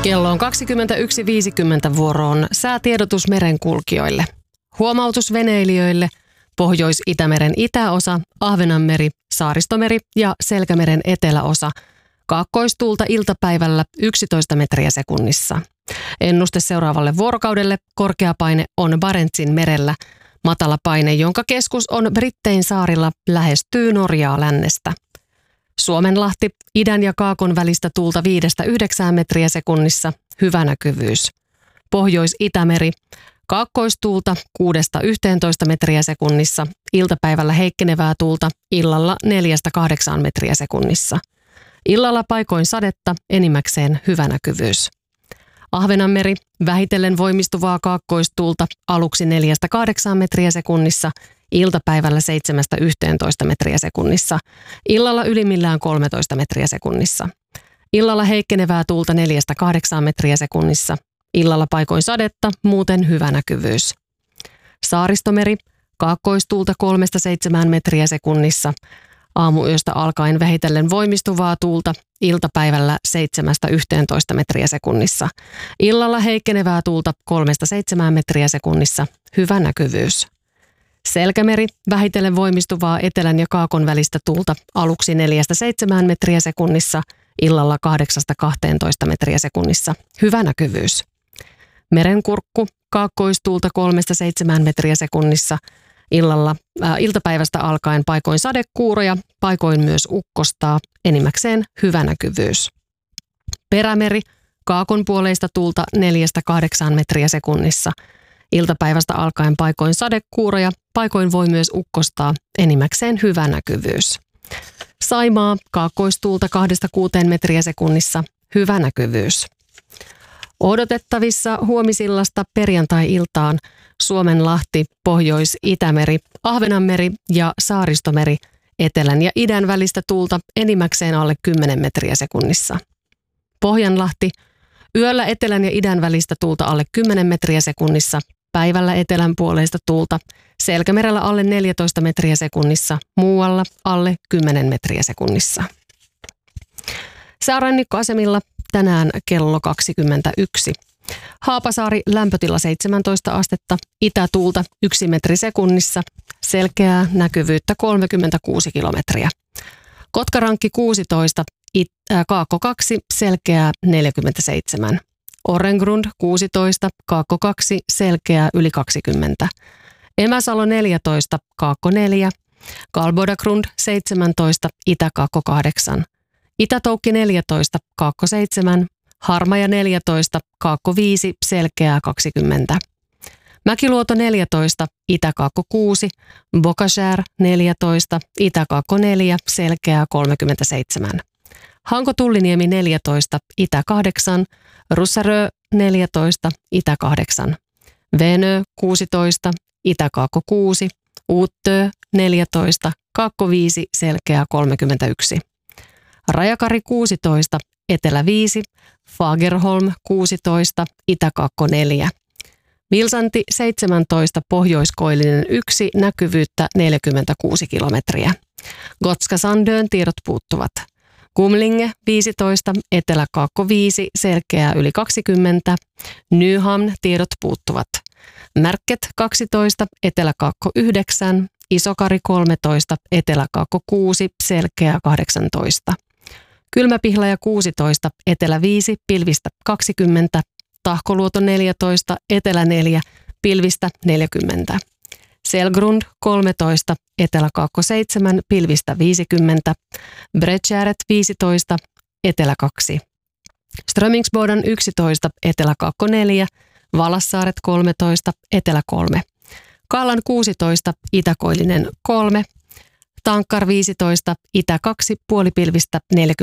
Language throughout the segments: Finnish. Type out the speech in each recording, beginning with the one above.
Kello on 21.50 vuoroon säätiedotus merenkulkijoille. Huomautus veneilijöille: Pohjois-Itämeren itäosa, Ahvenanmeri, Saaristomeri ja Selkämeren eteläosa. Kaakkoistuulta iltapäivällä 11 metriä sekunnissa. Ennuste seuraavalle vuorokaudelle: korkea paine on Barentsin merellä. Matala paine, jonka keskus on Brittein saarilla, lähestyy Norjaa lännestä. Suomenlahti, idän ja kaakon välistä tuulta 5-9 metriä sekunnissa, hyvä näkyvyys. Pohjois-Itämeri, kaakkoistuulta 6-11 metriä sekunnissa, iltapäivällä heikkenevää tuulta, illalla 4-8 metriä sekunnissa. Illalla paikoin sadetta, enimmäkseen hyvä näkyvyys. Ahvenanmeri, vähitellen voimistuvaa kaakkoistuulta, aluksi 4-8 metriä sekunnissa, iltapäivällä 7-11 metriä sekunnissa, illalla ylimmillään 13 metriä sekunnissa. Illalla heikkenevää tuulta 4-8 metriä sekunnissa, illalla paikoin sadetta, muuten hyvä näkyvyys. Saaristomeri, kaakkoistuulta 3-7 metriä sekunnissa, aamuyöstä alkaen vähitellen voimistuvaa tuulta, iltapäivällä 7-11 metriä sekunnissa, illalla heikkenevää tuulta 3-7 metriä sekunnissa, hyvä näkyvyys. Selkämeri, vähitellen voimistuvaa etelän ja kaakon välistä tuulta, aluksi 4-7 metriä sekunnissa, illalla 8-12 metriä sekunnissa, hyvä näkyvyys. Merenkurkku, kaakkoistuulta 3-7 metriä sekunnissa, iltapäivästä alkaen paikoin sadekuuroja, paikoin myös ukkostaa, enimmäkseen hyvä näkyvyys. Perämeri, kaakon puoleista tuulta 4-8 metriä sekunnissa, iltapäivästä alkaen paikoin sadekuuroja, paikoin voi myös ukkostaa, enimmäkseen hyvä näkyvyys. Saimaa, kaakkoistuulta 2-6 metriä sekunnissa, hyvä näkyvyys. Odotettavissa huomisillasta perjantai-iltaan Suomenlahti, Pohjois-Itämeri, Ahvenanmeri ja Saaristomeri, etelän ja idän välistä tuulta enimmäkseen alle 10 metriä sekunnissa. Pohjanlahti, yöllä etelän ja idän välistä tuulta alle 10 metriä sekunnissa, päivällä etelän puoleista tuulta, Selkämerellä alle 14 metriä sekunnissa, muualla alle 10 metriä sekunnissa. Säärannikkoasemilla tänään kello 21. Haapasaari, lämpötila 17 astetta, itätuulta 1 metri sekunnissa, selkeää näkyvyyttä 36 kilometriä. Kotkarankki 16, Kaakko 2, selkeää 47. Orrengrund 16, Kaakko 2, selkeää yli 20. Emäsalo 14, Kaakko 4, Kalbodagrund 17, Itä-Kaakko 8. Itätoukki 14, Kaakko 7, Harmaja 14, Kaakko 5, selkeää 20. Mäkiluoto 14, Itä-Kaakko 6, Bokashär 14, Itä-Kaakko 4, selkeää 37. Hanko-Tulliniemi 14, Itä-8, Russarö 14, Itä-8. Venö 16, Itä-Kaakko 6, Uuttö 14, Kaakko 5, selkeää 31. Rajakari 16, Etelä 5, Fagerholm 16, Itä-Kaakko 4. Vilsanti 17, Pohjoiskoillinen 1, näkyvyyttä 46 kilometriä. Gotska Sandön tiedot puuttuvat. Kumlinge 15, Etelä-Kaakko 5, selkeää yli 20. Nyhamn tiedot puuttuvat. Märket 12, Etelä-Kaakko 9, Isokari 13, Etelä-Kaakko 6, selkeää 18. Kylmäpihlaja 16, Etelä 5, pilvistä 20, Tahkoluoto 14, Etelä 4, pilvistä 40. Selgrund 13, Etelä-Kaakko 7, pilvistä 50, Bredtjäret 15, Etelä 2. Strömingsboden 11, Etelä-Kaakko 4, Valassaaret 13, Etelä 3. Kallan 16, Itäkoillinen 3, Tankkar 15, Itä 2, puolipilvistä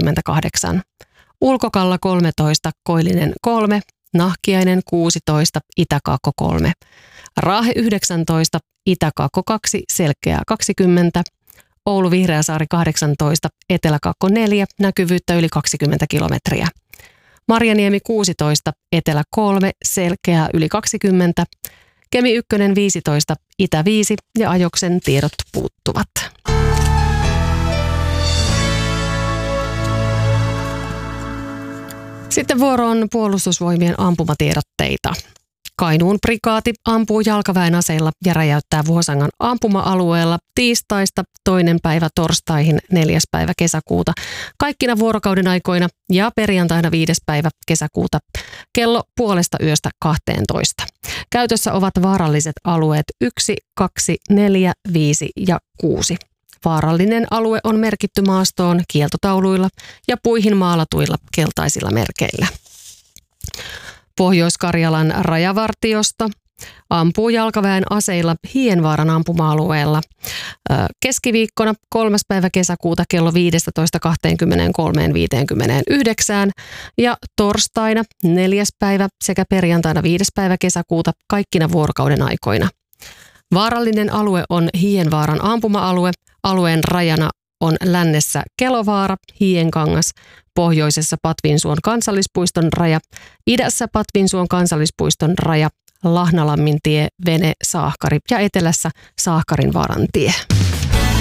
48. Ulkokalla 13, Koillinen 3, Nahkiainen 16, Itä-Kaakko 3. Raahe 19, Itä-Kaakko 2, selkeää 20. Oulu Vihreäsaari 18, Etelä-Kaakko 4, näkyvyyttä yli 20 kilometriä. Marjaniemi 16, Etelä 3, selkeää yli 20. Kemi 1 15, Itä 5 ja Ajoksen tiedot puuttuvat. Sitten vuoro on puolustusvoimien ampumatiedotteita. Kainuun prikaati ampuu jalkaväen aseilla ja räjäyttää Vuosangan ampuma-alueella tiistaista 2. päivä torstaihin 4. päivä kesäkuuta kaikkina vuorokauden aikoina ja perjantaina 5. päivä kesäkuuta kello 0:30–12. Käytössä ovat vaaralliset alueet 1, 2, 4, 5 ja 6. Vaarallinen alue on merkitty maastoon kieltotauluilla ja puihin maalatuilla keltaisilla merkeillä. Pohjois-Karjalan rajavartiosto ampuu jalkaväen aseilla Hiienvaaran ampuma-alueella keskiviikkona 3. päivä kesäkuuta kello 15–23:59 ja torstaina 4. päivä sekä perjantaina 5. päivä kesäkuuta kaikkina vuorokauden aikoina. Vaarallinen alue on Hiienvaaran ampuma-alue. Alueen rajana on lännessä Kelovaara, Hiienkangas, pohjoisessa Patvinsuon kansallispuiston raja, idässä Patvinsuon kansallispuiston raja, Lahnalammin tie, Vene, Saahkari ja etelässä Saahkarinvaaran tie.